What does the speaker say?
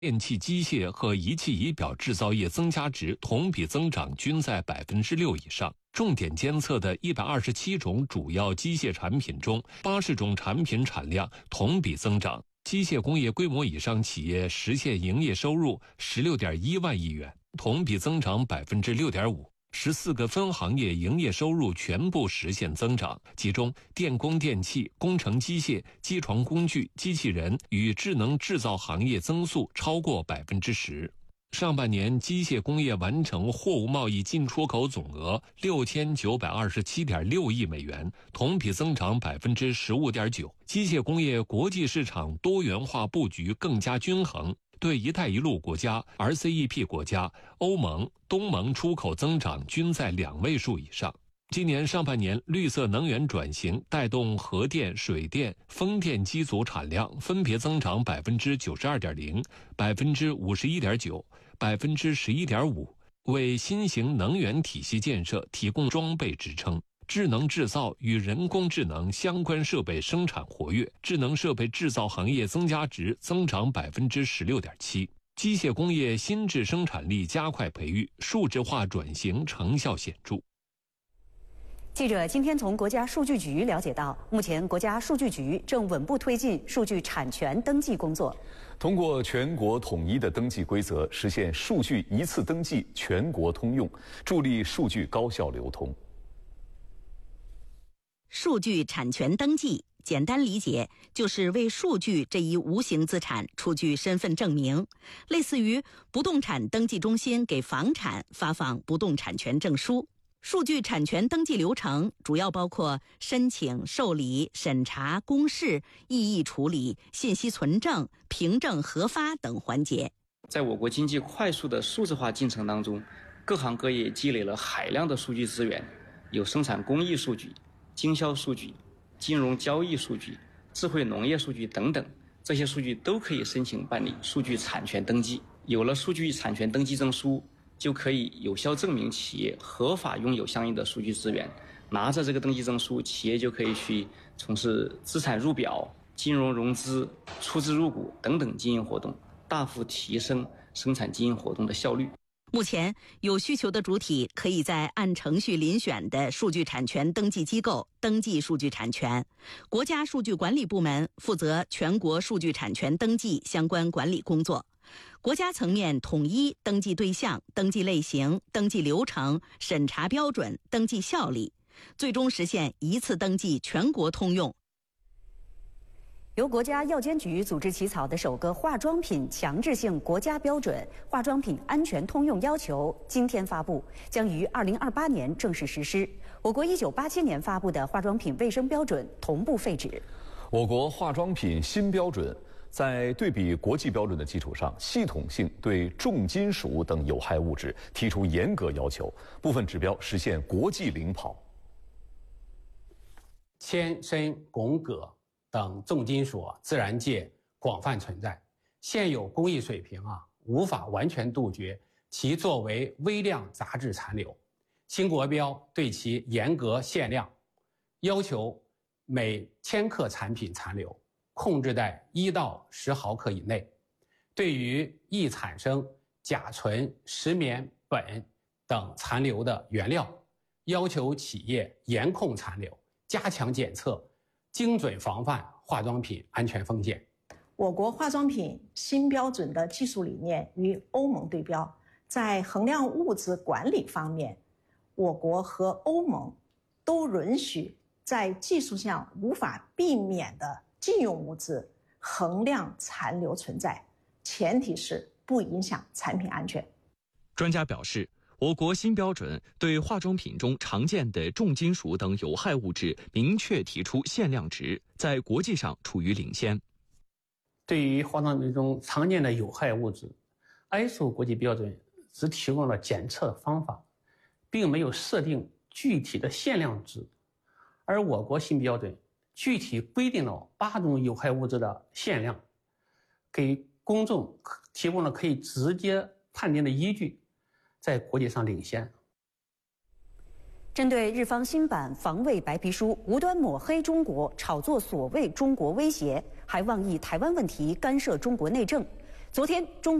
电气机械和仪器仪表制造业增加值同比增长均在6%以上。重点监测的127种主要机械产品中，80种产品产量同比增长。机械工业规模以上企业实现营业收入16.1万亿元，同比增长6.5%。14个分行业营业收入全部实现增长，其中电工电气、工程机械、机床工具、机器人与智能制造行业增速超过10%。上半年机械工业完成货物贸易进出口总额6927.6亿美元，同比增长15.9%。机械工业国际市场多元化布局更加均衡，对“一带一路”国家、RCEP 国家、欧盟、东盟出口增长均在2位数以上。今年上半年，绿色能源转型带动核电、水电、风电机组产量分别增长92.0%、51.9%、11.5%，为新型能源体系建设提供装备支撑。智能制造与人工智能相关设备生产活跃，智能设备制造行业增加值增长16.7%。机械工业新质生产力加快培育，数字化转型成效显著。 记者今天从国家数据局了解到，目前国家数据局正稳步推进数据产权登记工作， 通过全国统一的登记规则，实现数据一次登记全国通用，助力数据高效流通。 数据产权登记，简单理解就是为数据这一无形资产出具身份证明，类似于不动产登记中心给房产发放不动产权证书。数据产权登记流程主要包括申请、受理、审查、公示、异议处理、信息存证、凭证核发等环节。 在我国经济快速的数字化进程当中，各行各业积累了海量的数据资源，有生产工艺数据、经销数据、金融交易数据、智慧农业数据等等，这些数据都可以申请办理数据产权登记。有了数据产权登记证书，就可以有效证明企业合法拥有相应的数据资源。拿着这个登记证书，企业就可以去从事资产入表、金融融资、出资入股等等经营活动，大幅提升生产经营活动的效率。 目前，有需求的主体可以在按程序遴选的数据产权登记机构登记数据产权。国家数据管理部门负责全国数据产权登记相关管理工作。国家层面统一登记对象、登记类型、登记流程、审查标准、登记效力，最终实现一次登记全国通用。 由国家药监局组织起草的首个化妆品强制性国家标准《化妆品安全通用要求》今天发布，将于2028年正式实施。我国1987年发布的化妆品卫生标准同步废止。 我国化妆品新标准在对比国际标准的基础上，系统性对重金属等有害物质提出严格要求，部分指标实现国际领跑。 铅、砷、汞、铬等重金属自然界广泛存在，现有工艺水平无法完全杜绝其作为微量杂质残留。新国标对其严格限量，要求每千克产品残留控制在1到10毫克以内。对于易产生甲醇、石棉、苯等残留的原料，要求企业严控残留，加强检测，精准防范化妆品安全风险。 我国化妆品新标准的技术理念与欧盟对标，在衡量物质管理方面，我国和欧盟都允许在技术上无法避免的禁用物质衡量残留存在，前提是不影响产品安全。 专家表示，我国新标准对化妆品中常见的重金属等有害物质明确提出限量值，在国际上处于领先。 对于化妆品中常见的有害物质， ISO 国际标准只提供了检测方法，并没有设定具体的限量值，而我国新标准具体规定了8种有害物质的限量，给公众提供了可以直接判定的依据，在国际上领先。 针对日方新版防卫白皮书无端抹黑中国，炒作所谓中国威胁，还妄议台湾问题干涉中国内政， 昨天中